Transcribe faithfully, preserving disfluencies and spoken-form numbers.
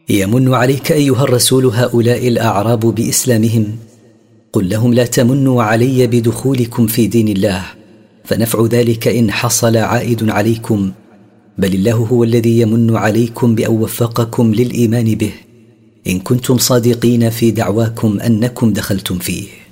يمن عليك أيها الرسول هؤلاء الأعراب بإسلامهم، قل لهم لا تمنوا علي بدخولكم في دين الله، فنفع ذلك إن حصل عائد عليكم، بل الله هو الذي يمن عليكم بأن وفقكم للإيمان به إن كنتم صادقين في دعواكم أنكم دخلتم فيه.